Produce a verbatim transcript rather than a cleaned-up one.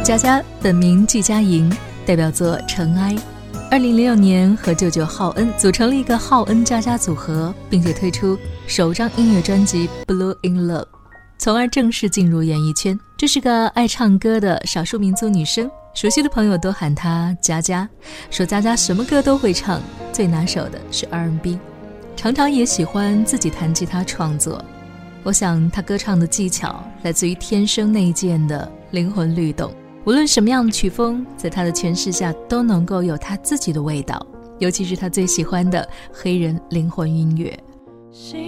佳佳本名季佳莹，代表作《尘埃》。二零零六年和舅舅浩恩组成了一个浩恩佳佳组合，并且推出首张音乐专辑《Blue in Love》，从而正式进入演艺圈。这是个爱唱歌的少数民族女生，熟悉的朋友都喊她佳佳，说佳佳什么歌都会唱，最拿手的是 R and B， 常常也喜欢自己弹吉他创作。我想她歌唱的技巧来自于天生内建的灵魂律动，无论什么样的曲风，在她的诠释下都能够有她自己的味道，尤其是她最喜欢的黑人灵魂音乐。